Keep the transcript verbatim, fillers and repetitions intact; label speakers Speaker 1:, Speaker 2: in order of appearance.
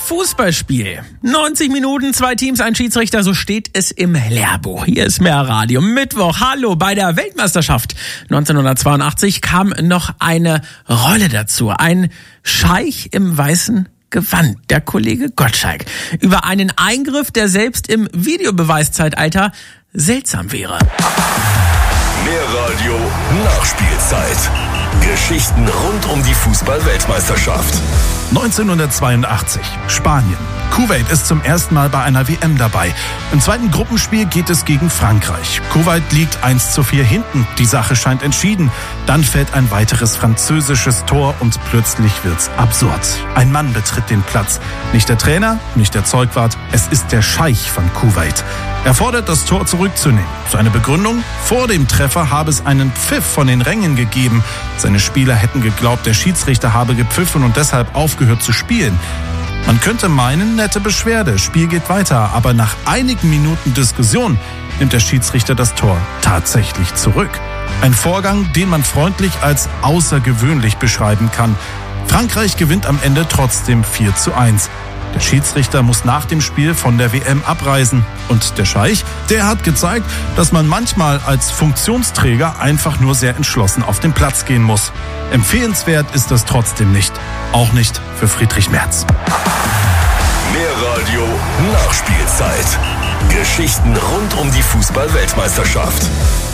Speaker 1: Fußballspiel. neunzig Minuten, zwei Teams, ein Schiedsrichter, so steht es im Lehrbuch. Hier ist mehr Radio. Mittwoch, hallo, bei der Weltmeisterschaft neunzehnhundertzweiundachtzig kam noch eine Rolle dazu. Ein Scheich im weißen Gewand, der Kollege Gottschalk. Über einen Eingriff, der selbst im Videobeweiszeitalter seltsam wäre.
Speaker 2: Mehr Radio, Nachspielzeit. Geschichten rund um die Fußball-Weltmeisterschaft.
Speaker 3: neunzehnhundertzweiundachtzig, Spanien. Kuwait ist zum ersten Mal bei einer W M dabei. Im zweiten Gruppenspiel geht es gegen Frankreich. Kuwait liegt eins zu vier hinten. Die Sache scheint entschieden. Dann fällt ein weiteres französisches Tor und plötzlich wird's absurd. Ein Mann betritt den Platz. Nicht der Trainer, nicht der Zeugwart. Es ist der Scheich von Kuwait. Er fordert, das Tor zurückzunehmen. Seine Begründung? Vor dem Treffer habe es einen Pfiff von den Rängen gegeben. Seine Spieler hätten geglaubt, der Schiedsrichter habe gepfiffen und deshalb aufgehört zu spielen. Man könnte meinen, nette Beschwerde, Spiel geht weiter, aber nach einigen Minuten Diskussion nimmt der Schiedsrichter das Tor tatsächlich zurück. Ein Vorgang, den man freundlich als außergewöhnlich beschreiben kann. Frankreich gewinnt am Ende trotzdem vier zu eins. Der Schiedsrichter muss nach dem Spiel von der W M abreisen. Und der Scheich, der hat gezeigt, dass man manchmal als Funktionsträger einfach nur sehr entschlossen auf den Platz gehen muss. Empfehlenswert ist das trotzdem nicht. Auch nicht für Friedrich Merz.
Speaker 2: Mehr Radio, Nachspielzeit. Geschichten rund um die Fußball-Weltmeisterschaft.